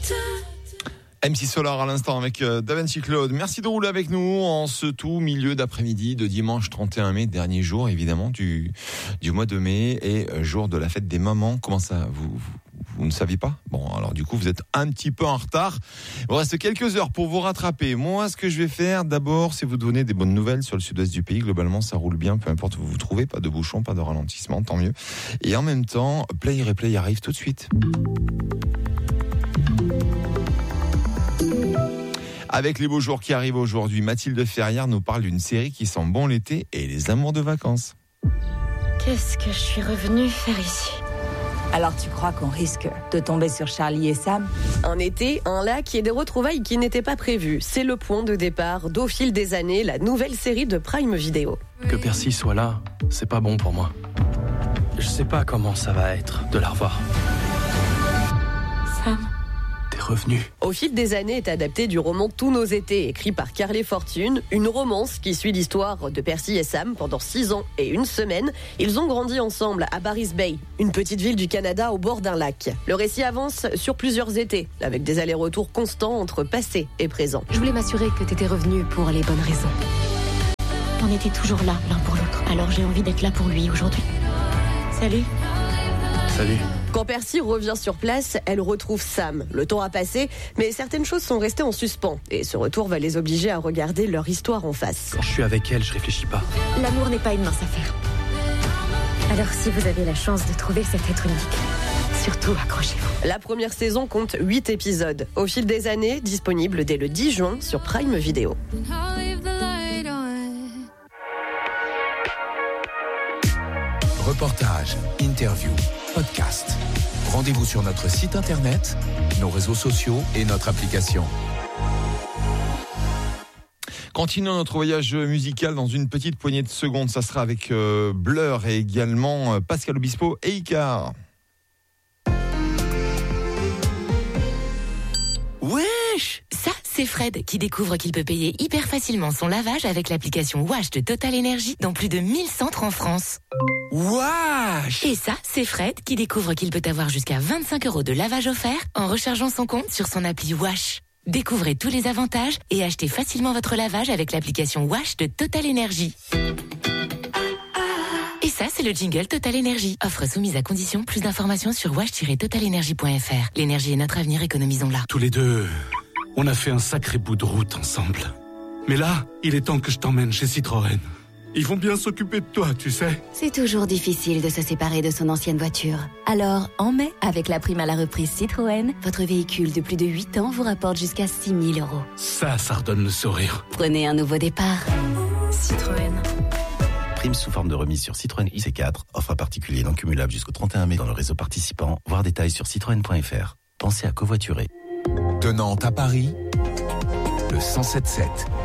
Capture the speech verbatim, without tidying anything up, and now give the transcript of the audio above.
M C Solar à l'instant avec Da Vinci Claude. Merci de rouler avec nous en ce tout milieu d'après-midi de dimanche trente et un mai, dernier jour évidemment du, du mois de mai et jour de la fête des mamans. Comment ça, vous, vous, vous ne saviez pas? Bon, alors du coup vous êtes un petit peu en retard. Il vous reste quelques heures pour vous rattraper. Moi, ce que je vais faire d'abord, c'est vous donner des bonnes nouvelles sur le sud-ouest du pays. Globalement, ça roule bien, peu importe où vous vous trouvez. Pas de bouchons, pas de ralentissement, tant mieux. Et en même temps, Play Replay arrive tout de suite. Avec les beaux jours qui arrivent aujourd'hui, Mathilde Ferrière nous parle d'une série qui sent bon l'été et les amours de vacances. Qu'est-ce que je suis revenue faire ici ? Alors tu crois qu'on risque de tomber sur Charlie et Sam ? Un été, un lac et des retrouvailles qui n'étaient pas prévues. C'est le point de départ d'Au fil des années, la nouvelle série de Prime Video. Que Percy soit là, c'est pas bon pour moi. Je sais pas comment ça va être de la revoir. Sam ? Revenu. Au fil des années est adapté du roman Tous nos étés, écrit par Carly Fortune, une romance qui suit l'histoire de Percy et Sam pendant six ans et une semaine. Ils ont grandi ensemble à Barry's Bay, une petite ville du Canada au bord d'un lac. Le récit avance sur plusieurs étés, avec des allers-retours constants entre passé et présent. Je voulais m'assurer que t'étais revenu pour les bonnes raisons. On était toujours là, l'un pour l'autre. Alors j'ai envie d'être là pour lui aujourd'hui. Salut. Salut. Quand Percy revient sur place, elle retrouve Sam. Le temps a passé, mais certaines choses sont restées en suspens. Et ce retour va les obliger à regarder leur histoire en face. Quand je suis avec elle, je réfléchis pas. L'amour n'est pas une mince affaire. Alors si vous avez la chance de trouver cet être unique, surtout accrochez-vous. La première saison compte huit épisodes. Au fil des années, disponible dès le dix juin sur Prime Video. Reportages, interviews, podcasts. Rendez-vous sur notre site internet, nos réseaux sociaux et notre application. Continuons notre voyage musical dans une petite poignée de secondes. Ça sera avec euh, Blur et également euh, Pascal Obispo et Icar. Wesh! Ça, c'est Fred qui découvre qu'il peut payer hyper facilement son lavage avec l'application Wash de Total Energy dans plus de mille centres en France. Wesh! Et ça, c'est Fred qui découvre qu'il peut avoir jusqu'à vingt-cinq euros de lavage offert en rechargeant son compte sur son appli Wash. Découvrez tous les avantages et achetez facilement votre lavage avec l'application Wash de Total Energy. Et ça, c'est le jingle Total Energy. Offre soumise à condition. Plus d'informations sur wash tiret total energy point f r. L'énergie est notre avenir, économisons-la. Tous les deux, on a fait un sacré bout de route ensemble. Mais là, il est temps que je t'emmène chez Citroën. Ils vont bien s'occuper de toi, tu sais. C'est toujours difficile de se séparer de son ancienne voiture. Alors, en mai, avec la prime à la reprise Citroën, votre véhicule de plus de huit ans vous rapporte jusqu'à six mille euros. Ça, ça redonne le sourire. Prenez un nouveau départ. Citroën. Prime sous forme de remise sur Citroën I C quatre. Offre à particulier non cumulable jusqu'au trente et un mai dans le réseau participant. Voir détails sur citroën point f r. Pensez à covoiturer. De Nantes à Paris, le cent sept sept.